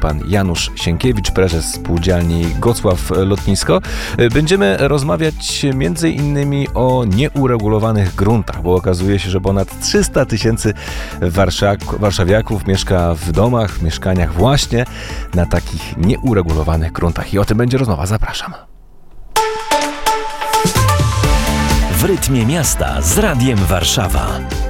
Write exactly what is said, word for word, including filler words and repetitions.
pan Janusz Sienkiewicz, prezes spółdzielni Gocław Lotnisko. Będziemy rozmawiać między innymi o nieuregulowanych gruntach, bo okazuje się, że ponad trzysta tysięcy warszak- warszawiaków mieszka w domach, w mieszkaniach właśnie na takich nieuregulowanych gruntach. I o tym będzie rozmowa. Zapraszam. W rytmie miasta z Radiem Warszawa.